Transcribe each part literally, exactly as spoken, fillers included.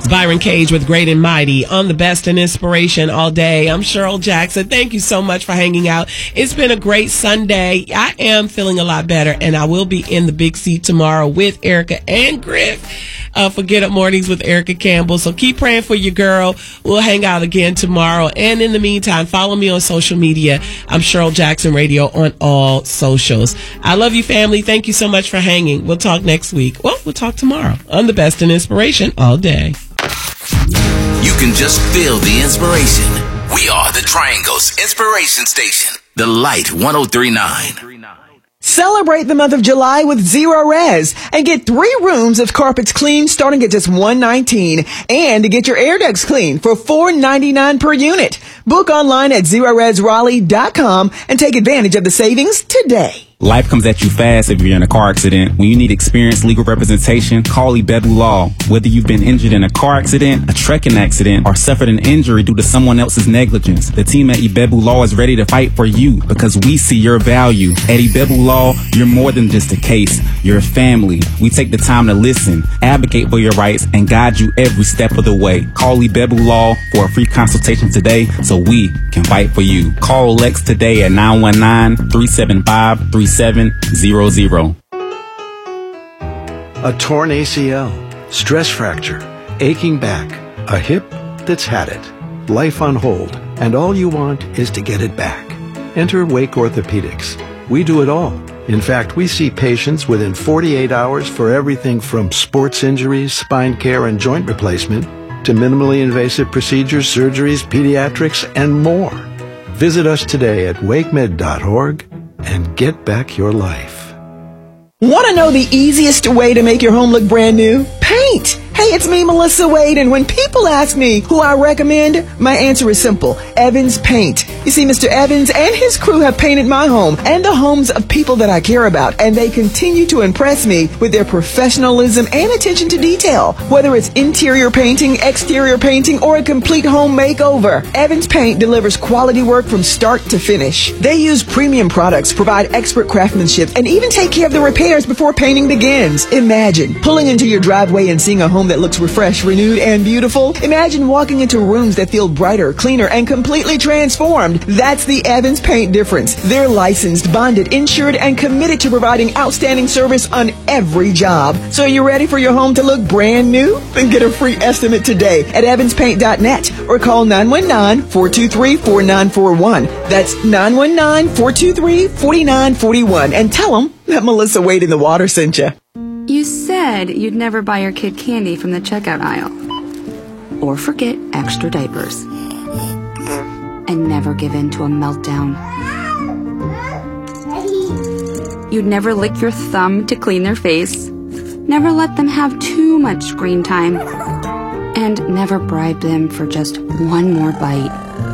It's Byron Cage with Great and Mighty on the Best and Inspiration all day. I'm Cheryl Jackson. Thank you so much for hanging out. It's been a great Sunday. I am feeling a lot better, and I will be in the big seat tomorrow with Erica and Griff uh, for Get Up Mornings with Erica Campbell. So keep praying for your girl. We'll hang out again tomorrow. And in the meantime, follow me on social media. I'm Cheryl Jackson Radio on all socials. I love you, family. Thank you so much for hanging. We'll talk next week. Well, we'll talk tomorrow on the Best in Inspiration all day. You can just feel the inspiration. We are the Triangle's Inspiration Station. The Light one oh three point nine. Celebrate the month of July with Zero Res and get three rooms of carpets clean starting at just one hundred nineteen dollars, and to get your air ducts clean for four hundred ninety-nine dollars per unit. Book online at zero res raleigh dot com and take advantage of the savings today. Life comes at you fast if you're in a car accident. When you need experienced legal representation, call Ibebu Law. Whether you've been injured in a car accident, a trekking accident, or suffered an injury due to someone else's negligence, the team at Ibebu Law is ready to fight for you because we see your value. At Ibebu Law, you're more than just a case. You're a family. We take the time to listen, advocate for your rights, and guide you every step of the way. Call Ibebu Law for a free consultation today so we can fight for you. Call Lex today at nine one nine, three seven five, three seven zero zero. A torn A C L, stress fracture, aching back, a hip that's had it, life on hold, and all you want is to get it back. Enter Wake Orthopedics. We do it all. In fact, we see patients within forty-eight hours for everything from sports injuries, spine care, and joint replacement to minimally invasive procedures, surgeries, pediatrics, and more. Visit us today at wake med dot org and get back your life. Want to know the easiest way to make your home look brand new? Paint! Hey, it's me, Melissa Wade, and when people ask me who I recommend, my answer is simple. Evans Paint. You see, Mister Evans and his crew have painted my home and the homes of people that I care about, and they continue to impress me with their professionalism and attention to detail. Whether it's interior painting, exterior painting, or a complete home makeover, Evans Paint delivers quality work from start to finish. They use premium products, provide expert craftsmanship, and even take care of the repairs before painting begins. Imagine pulling into your driveway and seeing a home that looks refreshed, renewed, and beautiful. Imagine walking into rooms that feel brighter, cleaner, and completely transformed. That's the Evans Paint difference. They're licensed, bonded, insured, and committed to providing outstanding service on every job. So are you ready for your home to look brand new? Then get a free estimate today at evans paint dot net or call nine one nine, four two three, four nine four one. That's nine one nine, four two three, four nine four one, and tell them that Melissa Wade in the Water sent you. You said you'd never buy your kid candy from the checkout aisle. Or forget extra diapers. And never give in to a meltdown. You'd never lick your thumb to clean their face. Never let them have too much screen time. And never bribe them for just one more bite.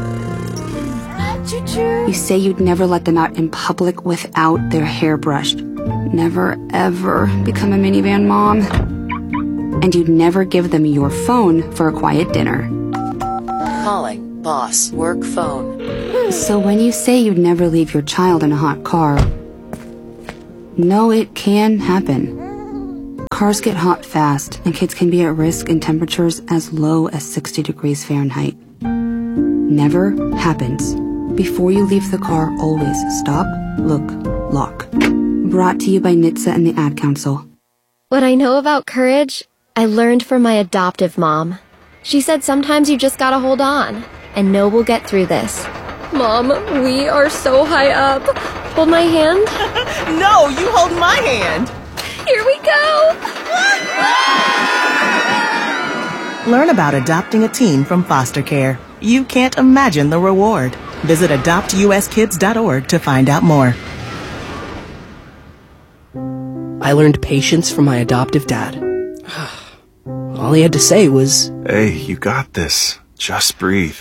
You say you'd never let them out in public without their hair brushed. Never, ever become a minivan mom. And you'd never give them your phone for a quiet dinner. Calling boss work phone. So when you say you'd never leave your child in a hot car, no, it can happen. Cars get hot fast, and kids can be at risk in temperatures as low as sixty degrees Fahrenheit. Never happens. Before you leave the car, always stop, look, lock. Brought to you by N H T S A and the Ad Council. What I know about courage, I learned from my adoptive mom. She said sometimes you just gotta hold on and know we'll get through this. Mom, we are so high up. Hold my hand. No, you hold my hand. Here we go. Learn about adopting a teen from foster care. You can't imagine the reward. Visit adopt u s kids dot org to find out more. I learned patience from my adoptive dad. All he had to say was, "Hey, you got this. Just breathe."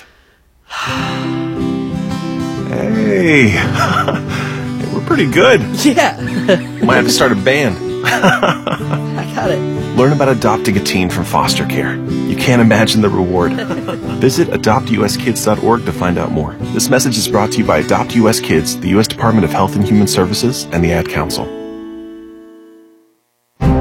Hey, hey we're pretty good. Yeah. Might have to start a band. I got it. Learn about adopting a teen from foster care. You can't imagine the reward. Visit adopt u s kids dot org to find out more. This message is brought to you by Adopt U S Kids, the U S Department of Health and Human Services, and the Ad Council.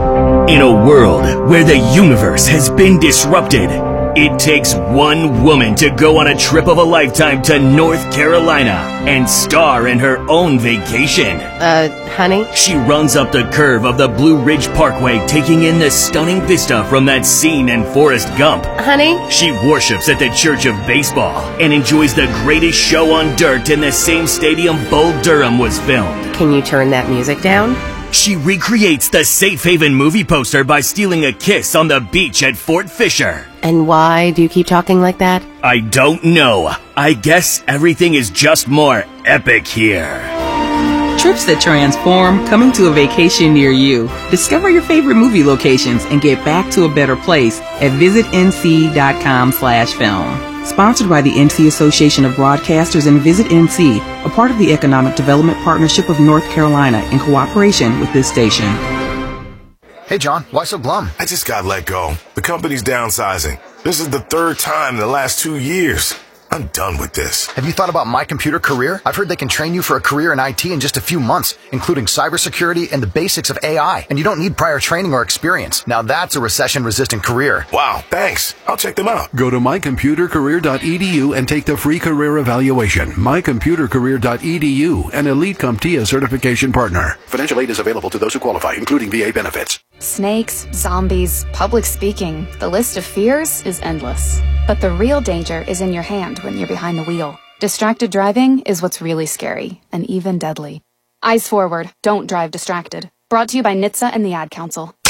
In a world where the universe has been disrupted, it takes one woman to go on a trip of a lifetime to North Carolina and star in her own vacation. Uh, honey? She runs up the curve of the Blue Ridge Parkway, taking in the stunning vista from that scene in Forrest Gump. Honey? She worships at the Church of Baseball and enjoys the greatest show on dirt in the same stadium Bull Durham was filmed. Can you turn that music down? She recreates the Safe Haven movie poster by stealing a kiss on the beach at Fort Fisher. And why do you keep talking like that? I don't know. I guess everything is just more epic here. Trips that transform, coming to a vacation near you. Discover your favorite movie locations and get back to a better place at visitnc.com slash film. Sponsored by the N C Association of Broadcasters and Visit N C, a part of the Economic Development Partnership of North Carolina in cooperation with this station. Hey, John, why so glum? I just got let go. The company's downsizing. This is the third time in the last two years. I'm done with this. Have you thought about My Computer Career? I've heard they can train you for a career in I T in just a few months, including cybersecurity and the basics of A I. And you don't need prior training or experience. Now that's a recession-resistant career. Wow, thanks. I'll check them out. Go to my computer career dot e d u and take the free career evaluation. my computer career dot e d u, an Elite CompTIA certification partner. Financial aid is available to those who qualify, including V A benefits. Snakes, zombies, public speaking. The list of fears is endless. But the real danger is in your hand when you're behind the wheel. Distracted driving is what's really scary, and even deadly. Eyes forward, don't drive distracted. Brought to you by N H T S A and the Ad Council.